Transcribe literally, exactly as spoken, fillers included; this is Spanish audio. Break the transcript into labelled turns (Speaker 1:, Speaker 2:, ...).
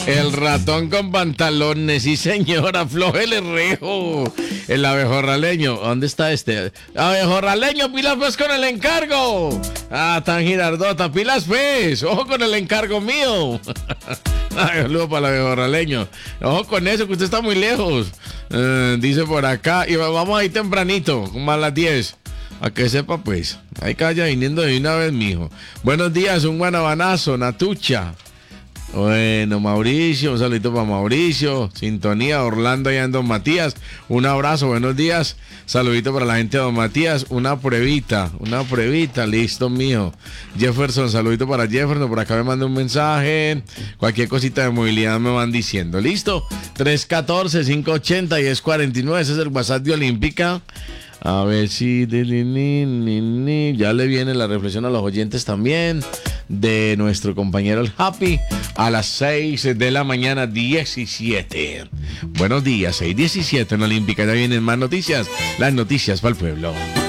Speaker 1: El ratón con pantalones, sí señora, afloje el rejo. El abejorraleño, ¿dónde está este? Abejorraleño, pilas pues con el encargo. Ah, tan girardota, pilas pues, ojo con el encargo mío. Ay, saludo para el abejorraleño. Ojo con eso, que usted está muy lejos. Eh, dice por acá, y vamos ahí tempranito, como a las diez. A que sepa pues, ahí que vaya viniendo de una vez, mijo. Buenos días, un guanabanazo, Natucha. Bueno, Mauricio, un saludito para Mauricio, sintonía, Orlando y Don Matías, un abrazo, buenos días, saludito para la gente de Don Matías, una pruebita, una pruebita, listo, mijo. Jefferson, saludito para Jefferson, por acá me manda un mensaje, cualquier cosita de movilidad me van diciendo, listo, tres uno cuatro, cinco ocho cero, diez cuarenta y nueve, ese es el WhatsApp de Olímpica. A ver si ya le viene la reflexión a los oyentes también de nuestro compañero el Happy a las seis de la mañana diecisiete. Buenos días, seis diecisiete en Olímpica. Ya vienen más noticias, las noticias para el pueblo.